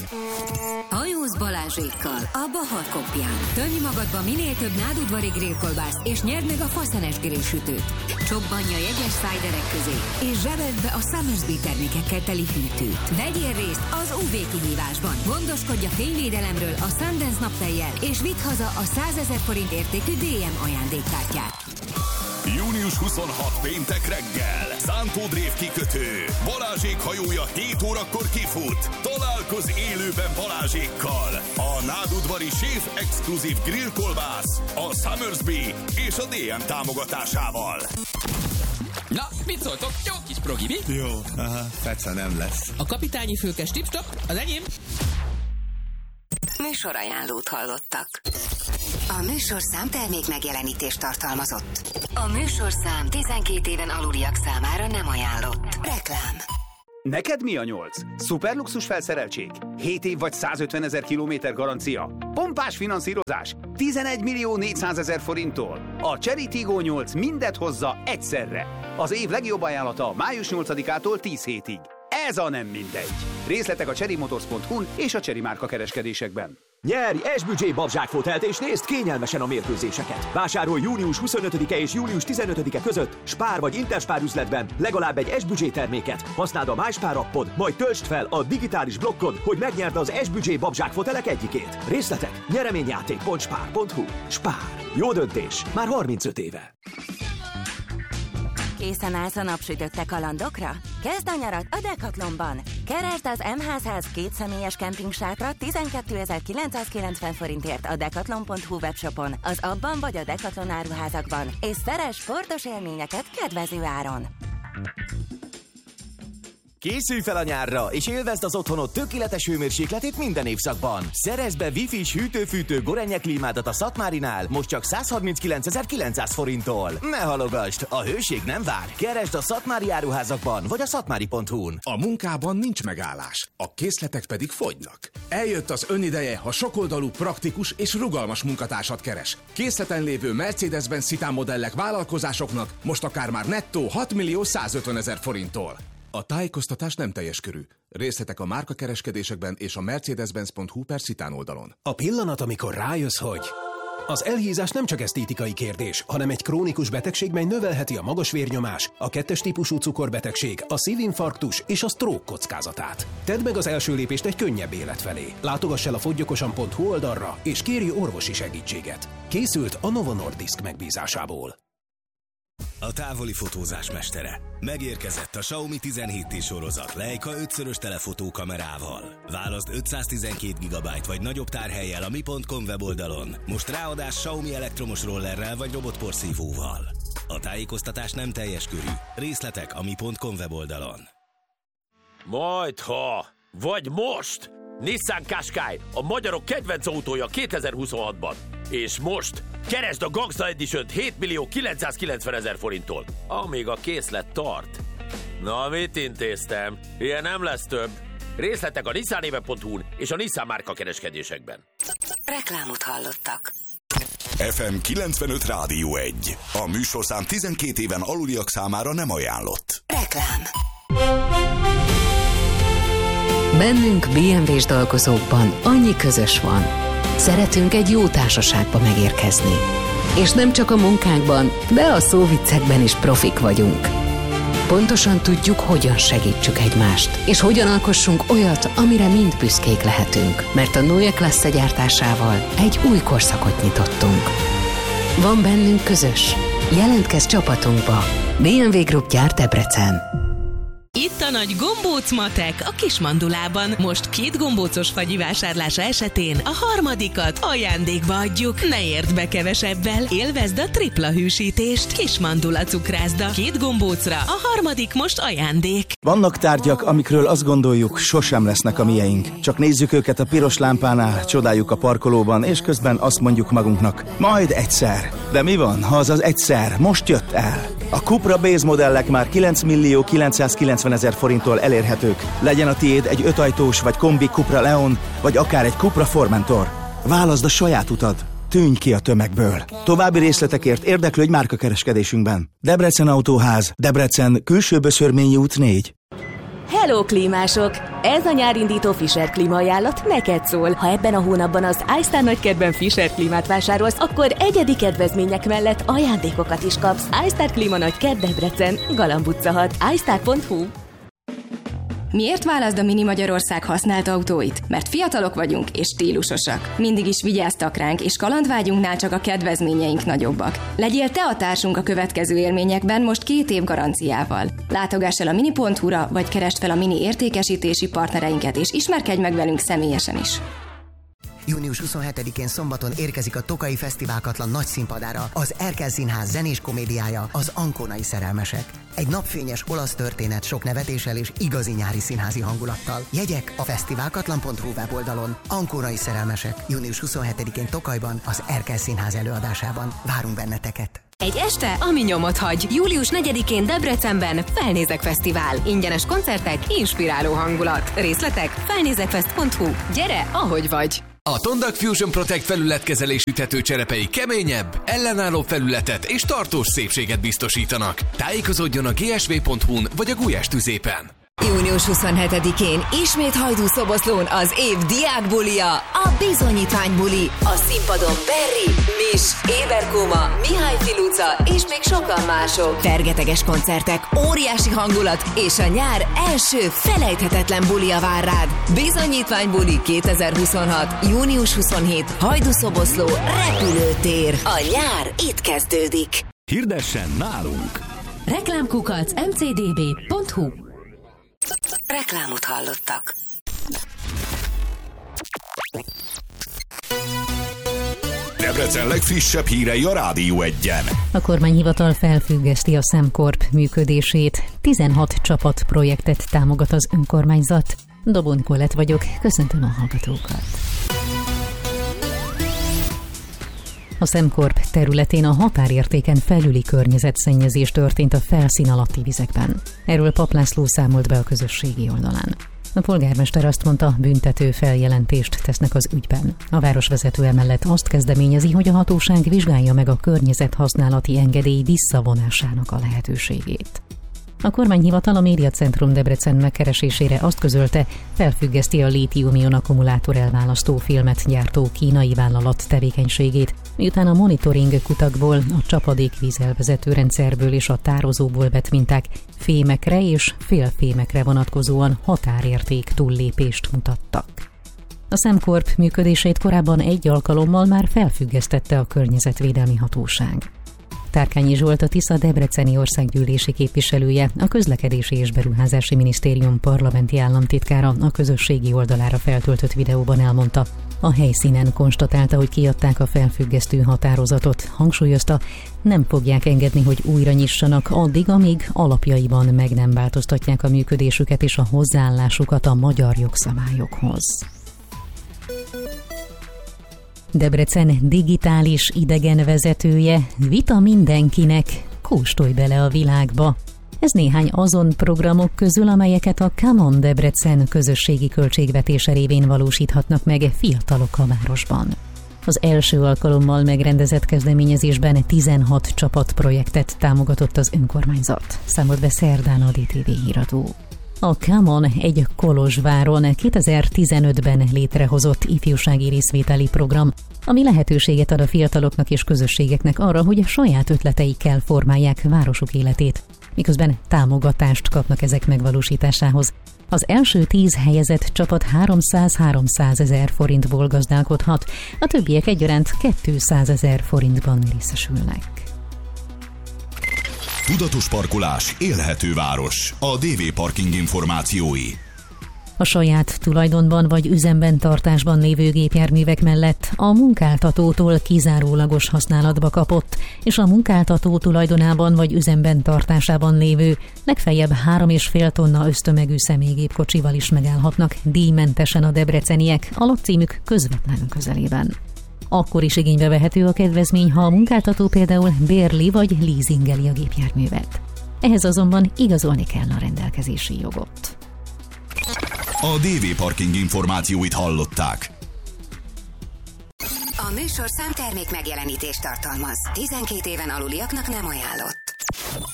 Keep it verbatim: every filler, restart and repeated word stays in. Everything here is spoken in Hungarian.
Hajóz Balázsékkal a Bahar Kopján. Tölj magadba minél több nádudvari grillkolbászt, és nyerd meg a faszenes grillsütőt. Csobbanj a jegyes szájderek közé, és zsebeld be a Summersby termékekkel teli hűtőt. Vegyél részt az ú vé kihívásban. Gondoskodj a fényvédelemről a Sundance naptejjel, és vidd haza a százezer forint értékű dé em ajándékkártyát. június huszonhatodika péntek reggel. Szántó Drév kikötő. Balázsék hajója hét órakor kifut. Találkozz élőben Balázsékkal. A nádudvari séf exkluzív grillkolbász, a Summersby és a dé em támogatásával. Na, mit szóltok? Jó kis progi, mi? Jó, aha, feca nem lesz. A kapitányi fülkes tipstop, az enyém. Műsorajánlót hallottak. A műsorszám termék megjelenítést tartalmazott. A műsorszám tizenkét éven aluliak számára nem ajánlott. Reklám. Neked mi a nyolc? Szuperluxus felszereltség? hét év vagy százötvenezer kilométer garancia? Pompás finanszírozás? tizenegy millió négyszázezer forinttól? A Chery Tiggo nyolc mindet hozza egyszerre. Az év legjobb ajánlata május nyolcadikától tíz hétig. Ez a nem mindegy. Részletek a chery motors pont hu-n és a Chery márka kereskedésekben. Nyerj S-Budget babzsákfotelt és nézd kényelmesen a mérkőzéseket. Vásárolj június huszonötödike és július tizenötödike között Spár vagy Interspár üzletben legalább egy S-Budget terméket. Használd a MySpár appod, majd töltsd fel a digitális blokkod, hogy megnyerd az S-Budget babzsákfotelek egyikét. Részletek nyereményjáték pont spár pont hu. Spár. Jó döntés. Már harmincöt éve. Készen állsz a napsütötte kalandokra? Kezd a nyarat a Decathlonban! Keresd az em há száz két személyes kempingsátra tizenkétezer-kilencszázkilencven forintért a decathlon pont hu webshopon, az abban vagy a Decathlon áruházakban, és szeress sportos élményeket kedvező áron! Készülj fel a nyárra, és élvezd az otthonod tökéletes hőmérsékletét minden évszakban. Szerezd be Wi-Fi-s hűtő-fűtő Gorenje klímádat a Szatmárinál, most csak százharminckilencezer-kilencszáz forinttól. Ne halogasd, a hőség nem vár. Keresd a Szatmári áruházakban, vagy a szatmári pont hu-n. A munkában nincs megállás, a készletek pedig fogynak. Eljött az önideje, ha sokoldalú, praktikus és rugalmas munkatársat keres. Készleten lévő Mercedes-Benz Citan modellek vállalkozásoknak most akár már nettó hat millió százötvenezer forinttól. A tájékoztatás nem teljes körű. Részletek a márkakereskedésekben és a mercedes-benz pont hu per Citan oldalon. A pillanat, amikor rájössz, hogy az elhízás nem csak esztétikai kérdés, hanem egy krónikus betegség, mely növelheti a magas vérnyomás, a kettes típusú cukorbetegség, a szívinfarktus és a stroke kockázatát. Tedd meg az első lépést egy könnyebb élet felé. Látogass el a foggyokosan pont hu oldalra, és kérj orvosi segítséget. Készült a Novo Nordisk megbízásából. A távoli fotózás mestere. Megérkezett a Xiaomi tizenhét té sorozat Leica ötszörös telefotó kamerával. Válaszd ötszáztizenkét gigabyte vagy nagyobb tárhellyel a mi pont com weboldalon. Most ráadás Xiaomi elektromos rollerrel vagy robotporszívóval. A tájékoztatás nem teljes körű. Részletek a mi pont com weboldalon. Majdha! Vagy most! Nissan Qashqai, a magyarok kedvenc autója kétezer-huszonhatban. És most keresd a Gangsta Edition-t hét millió kilencszázkilencvenezer forinttól, amíg a készlet tart. Na, mit intéztem? Ilyen nem lesz több. Részletek a nissanéve pont hu-n és a Nissan márka kereskedésekben. Reklámot hallottak. ef em kilencvenöt Rádió egy. A műsorszám tizenkét éven aluliak számára nem ajánlott. Reklám. Bennünk bé em vé-s dolgozókban annyi közös van. Szeretünk egy jó társaságba megérkezni. És nem csak a munkánkban, de a szóviccekben is profik vagyunk. Pontosan tudjuk, hogyan segítsük egymást, és hogyan alkossunk olyat, amire mind büszkék lehetünk. Mert a Neue Klasse gyártásával egy új korszakot nyitottunk. Van bennünk közös. Jelentkezz csapatunkba. bé em vé Group gyárt Debrecen. Itt a nagy gombóc matek a Kismandulában. Most két gombócos fagyi vásárlása esetén a harmadikat ajándékba adjuk. Ne érd be kevesebbel, élvezd a tripla hűsítést. Kismandula cukrászda. Két gombócra, a harmadik most ajándék. Vannak tárgyak, amikről azt gondoljuk, sosem lesznek a mieink. Csak nézzük őket a piros lámpánál, csodáljuk a parkolóban, és közben azt mondjuk magunknak, majd egyszer. De mi van, ha az az egyszer most jött el? A Cupra Base modellek már kilenc millió kilencszázkilencvenezer forinttól elérhetők. Legyen a tiéd egy ötajtós vagy kombi Cupra Leon, vagy akár egy Cupra Formentor. Válaszd a saját utad. Tűnj ki a tömegből. További részletekért érdeklődj márkakereskedésünkben. Debrecen Autóház, Debrecen, Külső Böszörményi út négy. Hello, klímások! Ez a nyárindító Fischer Klíma ajánlat neked szól. Ha ebben a hónapban az iStar nagykedben Fischer Klímát vásárolsz, akkor egyedi kedvezmények mellett ajándékokat is kapsz. iStar Klíma nagyked Debrecen, Galamb utca hat, iStar pont hu. Miért válaszd a Mini Magyarország használt autóit? Mert fiatalok vagyunk és stílusosak. Mindig is vigyáztak ránk, és kalandvágyunknál csak a kedvezményeink nagyobbak. Legyél te a társunk a következő élményekben most két év garanciával. Látogass el a mini pont hu-ra, vagy keresd fel a Mini értékesítési partnereinket, és ismerkedj meg velünk személyesen is. június huszonhetedikén szombaton érkezik a Tokaji Fesztiválkatlan nagy színpadára az Erkel Színház zenés komédiája, az Ankonai szerelmesek. Egy napfényes olasz történet sok nevetéssel és igazi nyári színházi hangulattal. Jegyek a fesztiválkatlan pont hu weboldalon. Ankonai szerelmesek. június huszonhetedikén Tokajban, az Erkel Színház előadásában. Várunk benneteket! Egy este, ami nyomot hagy. július negyedikén Debrecenben Felnézek Fesztivál. Ingyenes koncertek, inspiráló hangulat. Részletek felnézekfest pont hu. Gyere, ahogy vagy! A Tondak Fusion Protect felületkezelésű tetőcserepei keményebb, ellenálló felületet és tartós szépséget biztosítanak. Tájékozódjon a gé es vé pont hu-n vagy a Gulyás tüzépen. június huszonhetedikén ismét Hajdúszoboszlón az év diákbulia, a bizonyítványbuli. A színpadon Berri, Mis, Éberkóma, Mihály Filuca és még sokan mások. Fergeteges koncertek, óriási hangulat és a nyár első felejthetetlen bulia vár rád. Bizonyítványbuli kétezer-huszonhat. június huszonhetedike. Hajdúszoboszló repülőtér. A nyár itt kezdődik. Hirdessen nálunk! Reklámkukac em cé dé bé pont hu. Reklámot hallottak. Debrecen legfrissebb hírei a Rádió Egyen. A kormányhivatal felfüggeszti a Szemkorp működését. tizenhat csapat projektet támogat az önkormányzat. Dobon Kolett vagyok, köszöntöm a hallgatókat. A Szemkorp területén a határértéken felüli környezetszennyezés történt a felszín alatti vizekben. Erről Pap László számolt be a közösségi oldalán. A polgármester azt mondta, büntető feljelentést tesznek az ügyben. A városvezető emellett azt kezdeményezi, hogy a hatóság vizsgálja meg a környezethasználati engedély visszavonásának a lehetőségét. A kormányhivatal a Médiacentrum Debrecen megkeresésére azt közölte, felfüggeszti a lítium-ion akkumulátor elválasztó filmet gyártó kínai vállalat tevékenységét, miután a monitoring kutakból, a csapadékvízelvezető rendszerből és a tározóból vett minták fémekre és félfémekre vonatkozóan határérték túllépést mutattak. A Szemkorp működését korábban egy alkalommal már felfüggesztette a Környezetvédelmi Hatóság. Tárkányi Zsolt, a Tisza debreceni országgyűlési képviselője, a Közlekedési és Beruházási Minisztérium parlamenti államtitkára a közösségi oldalára feltöltött videóban elmondta, a helyszínen konstatálta, hogy kiadták a felfüggesztő határozatot, hangsúlyozta, nem fogják engedni, hogy újra nyissanak addig, amíg alapjaiban meg nem változtatják a működésüket és a hozzáállásukat a magyar jogszabályokhoz. Debrecen digitális idegenvezetője, vita mindenkinek, kóstolj bele a világba. Ez néhány azon programok közül, amelyeket a Come On Debrecen közösségi költségvetése révén valósíthatnak meg fiatalok a városban. Az első alkalommal megrendezett kezdeményezésben tizenhat csapatprojektet támogatott az önkormányzat, számolt be szerdán a dé té vé híradó. A Come On egy Kolozsváron kétezer-tizenötben létrehozott ifjúsági részvételi program, ami lehetőséget ad a fiataloknak és közösségeknek arra, hogy a saját ötleteikkel formálják városuk életét, miközben támogatást kapnak ezek megvalósításához. Az első tíz helyezett csapat háromszáz-háromszázezer forintból gazdálkodhat, a többiek egyaránt kétszázezer forintban részesülnek. Tudatos parkolás, élhető város. A dé vé Parking információi. A saját tulajdonban vagy üzemben tartásban lévő gépjárművek mellett a munkáltatótól kizárólagos használatba kapott, és a munkáltató tulajdonában vagy üzemben tartásában lévő legfeljebb három és fél tonna ösztömegű személygépkocsival is megállhatnak díjmentesen a debreceniek a lakcímük közvetlen közelében. Akkor is igénybe vehető a kedvezmény, ha a munkáltató például bérli vagy leasingeli a gépjárművet. Ehhez azonban igazolni kell a rendelkezési jogot. A dé vé Parking információit hallották. A műsor számtermék megjelenítést tartalmaz. tizenkét éven aluliaknak nem ajánlott.